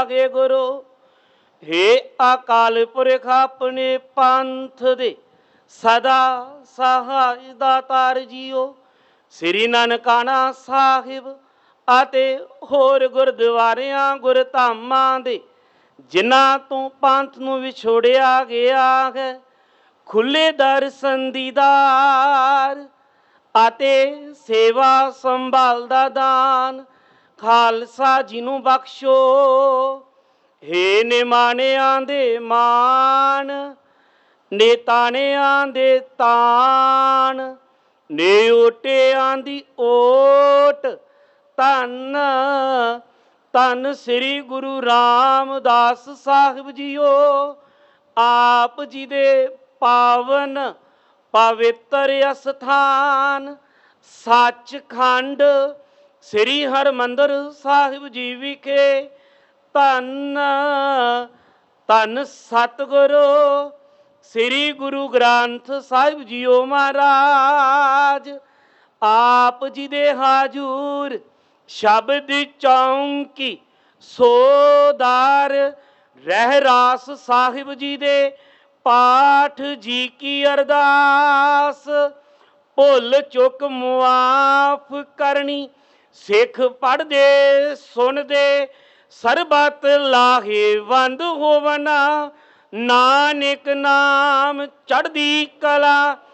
ਲਾਗੇ ਗੁਰੂ। हे ਅਕਾਲ ਪੁਰਖ ਆਪਣੇ ਪੰਥ ਦੇ ਸਦਾ ਸਹਾਇ ਦਾਤਾਰ ਜੀਓ। ਸ੍ਰੀ ਨਨਕਾਣਾ ਸਾਹਿਬ ਅਤੇ ਹੋਰ ਗੁਰਦੁਆਰਿਆਂ ਗੁਰਧਾਮਾਂ ਦੇ ਜਿਨ੍ਹਾਂ ਤੋਂ ਪੰਥ ਨੂੰ ਵਿਛੋੜਿਆ ਗਿਆ ਹੈ, ਖੁੱਲੇ ਦਰਸ਼ਨ ਦੀਦਾਰ ਅਤੇ ਸੇਵਾ ਸੰਭਾਲ ਦਾ ਦਾਨ ਖਾਲਸਾ ਜੀ ਨੂੰ ਬਖਸ਼ੋ। ਹੇ ਨਿਮਾਣਿਆਂ ਦੇ ਮਾਣ, ਨੇਤਾਣਿਆਂ ਦੇ ਤਾਣ, ਨਿਓਟਿਆਂ ਦੀ ਓਟ, ਧੰਨ ਧੰਨ ਸ੍ਰੀ ਗੁਰੂ ਰਾਮਦਾਸ ਸਾਹਿਬ ਜੀਓ। ਆਪ ਜੀ ਦੇ ਪਾਵਨ ਪਵਿੱਤਰ ਅਸਥਾਨ ਸੱਚਖੰਡ ਸ੍ਰੀ ਹਰਿਮੰਦਰ ਸਾਹਿਬ ਜੀ ਵਿਖੇ ਧੰਨ ਧੰਨ ਸਤਿਗੁਰੂ ਸ੍ਰੀ ਗੁਰੂ ਗ੍ਰੰਥ ਸਾਹਿਬ ਜੀਓ ਮਹਾਰਾਜ। ਆਪ ਜੀ ਦੇ ਹਾਜ਼ੂਰ ਸ਼ਬਦ ਚੌਂਕੀ ਸੋਦਾਰ ਰਹਿਰਾਸ ਸਾਹਿਬ ਜੀ ਦੇ ਪਾਠ ਜੀ ਕੀ ਅਰਦਾਸ। ਭੁੱਲ ਚੁੱਕ ਮੁਆਫ ਕਰਨੀ, ਸਿੱਖ ਪੜ੍ਹਦੇ ਸੁਣਦੇ ਸਰਬਤ ਲਾਹੇਵੰਦ ਹੋਵਨ। ਨਾਨਕ ਨਾਮ ਚੜ੍ਹਦੀ ਕਲਾ